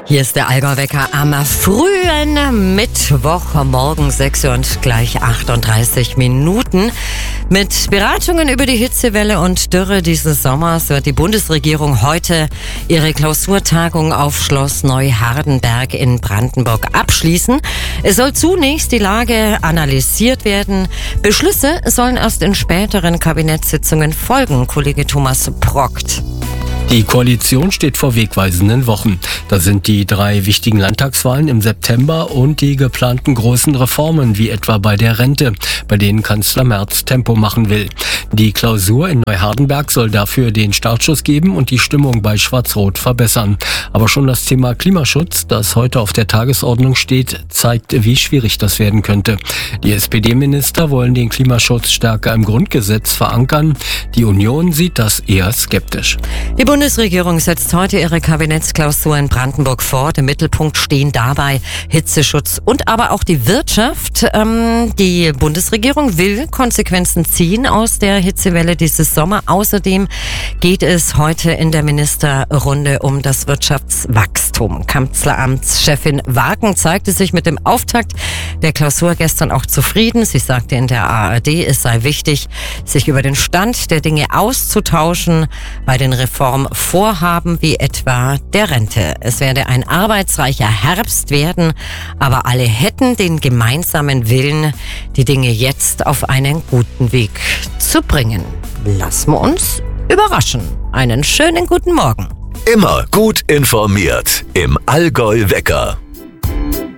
Hier ist der Allgäu-Wecker am frühen Mittwochmorgen, 6 Uhr und gleich 38 Minuten. Mit Beratungen über die Hitzewelle und Dürre dieses Sommers wird die Bundesregierung heute ihre Klausurtagung auf Schloss Neuhardenberg in Brandenburg abschließen. Es soll zunächst die Lage analysiert werden. Beschlüsse sollen erst in späteren Kabinettssitzungen folgen. Kollege Thomas Brockt. Die Koalition steht vor wegweisenden Wochen. Da sind die 3 wichtigen Landtagswahlen im September und die geplanten großen Reformen, wie etwa bei der Rente, bei denen Kanzler Merz Tempo machen will. Die Klausur in Neuhardenberg soll dafür den Startschuss geben und die Stimmung bei Schwarz-Rot verbessern. Aber schon das Thema Klimaschutz, das heute auf der Tagesordnung steht, zeigt, wie schwierig das werden könnte. Die SPD-Minister wollen den Klimaschutz stärker im Grundgesetz verankern. Die Union sieht das eher skeptisch. Die Bundesregierung setzt heute ihre Kabinettsklausur in Brandenburg fort. Im Mittelpunkt stehen dabei Hitzeschutz und aber auch die Wirtschaft. Die Bundesregierung will Konsequenzen ziehen aus der Hitzewelle dieses Sommer. Außerdem geht es heute in der Ministerrunde um das Wirtschaftswachstum. Kanzleramtschefin Wagen zeigte sich mit dem Auftakt der Klausur gestern auch zufrieden. Sie sagte in der ARD, es sei wichtig, sich über den Stand der Dinge auszutauschen bei den Reformvorhaben wie etwa der Rente. Es werde ein arbeitsreicher Herbst werden, aber alle hätten den gemeinsamen Willen, die Dinge jetzt auf einen guten Weg zu bringen. Lassen wir uns überraschen. Einen schönen guten Morgen. Immer gut informiert im Allgäu-Wecker.